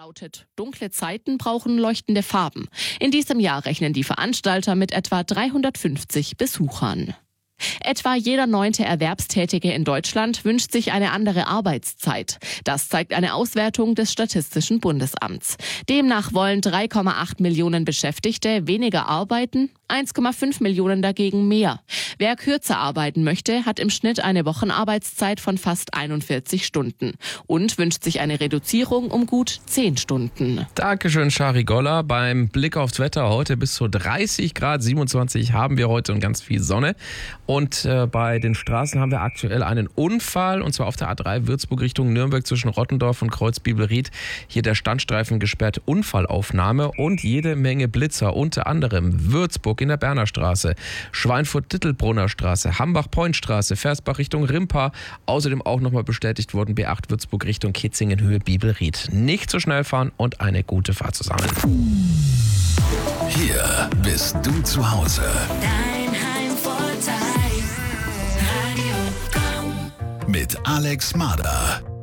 lautet, dunkle Zeiten brauchen leuchtende Farben. In diesem Jahr rechnen die Veranstalter mit etwa 350 Besuchern. Etwa jeder 9. Erwerbstätige in Deutschland wünscht sich eine andere Arbeitszeit. Das zeigt eine Auswertung des Statistischen Bundesamts. Demnach wollen 3,8 Millionen Beschäftigte weniger arbeiten, 1,5 Millionen dagegen mehr. Wer kürzer arbeiten möchte, hat im Schnitt eine Wochenarbeitszeit von fast 41 Stunden und wünscht sich eine Reduzierung um gut 10 Stunden. Dankeschön, Shari Goller. Beim Blick aufs Wetter heute bis zu 30 Grad, 27 haben wir heute und ganz viel Sonne. Und bei den Straßen haben wir aktuell einen Unfall, und zwar auf der A3 Würzburg Richtung Nürnberg zwischen Rottendorf und Kreuzbibelried. Hier der Standstreifen gesperrt, Unfallaufnahme und jede Menge Blitzer, unter anderem Würzburg in der Berner Straße, Schweinfurt-Dittelbrunner Straße, Hambach-Point-Straße, Versbach Richtung Rimpa. Außerdem auch nochmal bestätigt worden B8 Würzburg Richtung Kitzingen Höhe Bibelried. Nicht zu schnell fahren und eine gute Fahrt zusammen. Hier bist du zu Hause. Dein Heimvorteil. Radio Go. Mit Alex Mader.